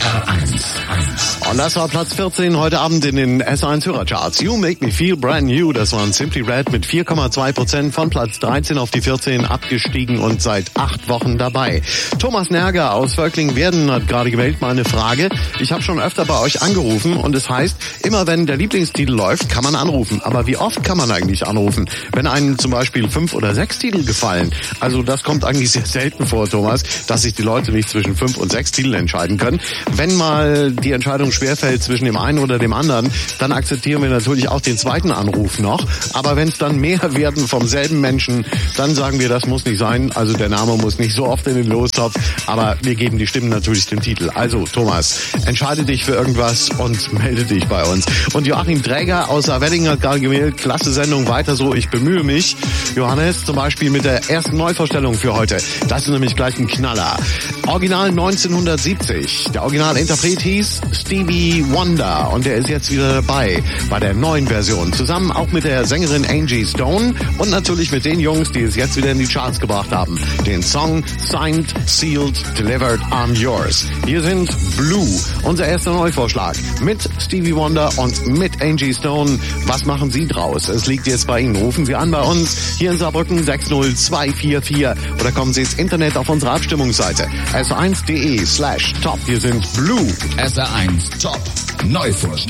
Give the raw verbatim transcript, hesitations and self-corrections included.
Und das war Platz vierzehn heute Abend in den S eins Hörercharts. You Make Me Feel Brand New, das waren Simply Red mit vier Komma zwei Prozent von Platz dreizehn auf die vierzehn abgestiegen und seit acht Wochen dabei. Thomas Nerger aus Völkling-Werden hat gerade gewählt, meine Frage. Ich habe schon öfter bei euch angerufen und es heißt, immer wenn der Lieblingstitel läuft, kann man anrufen. Aber wie oft kann man eigentlich anrufen? Wenn einem zum Beispiel fünf oder sechs Titel gefallen. Also das kommt eigentlich sehr selten vor, Thomas, dass sich die Leute nicht zwischen fünf und sechs Titeln entscheiden können. Wenn mal die Entscheidung schwerfällt zwischen dem einen oder dem anderen, dann akzeptieren wir natürlich auch den zweiten Anruf noch. Aber wenn es dann mehr werden vom selben Menschen, dann sagen wir, das muss nicht sein. Also der Name muss nicht so oft in den Lostopf, aber wir geben die Stimmen natürlich dem Titel. Also Thomas, entscheide dich für irgendwas und melde dich bei uns. Und Joachim Träger aus Wedding hat gerade gewählt, klasse Sendung, weiter so, ich bemühe mich. Johannes zum Beispiel mit der ersten Neuvorstellung für heute. Das ist nämlich gleich ein Knaller. Original neunzehnhundertsiebzig. Der Originalinterpret hieß Stevie Wonder und der ist jetzt wieder dabei bei der neuen Version. Zusammen auch mit der Sängerin Angie Stone und natürlich mit den Jungs, die es jetzt wieder in die Charts gebracht haben. Den Song Signed, Sealed, Delivered, I'm Yours. Hier sind Blue, unser erster Neuvorschlag mit Stevie Wonder und mit Angie Stone. Was machen Sie draus? Es liegt jetzt bei Ihnen. Rufen Sie an bei uns hier in Saarbrücken sechs null zwei vier vier oder kommen Sie ins Internet auf unsere Abstimmungsseite s eins punkt de slash top. Hier sind Blue. S R eins Top Neuvorschlag.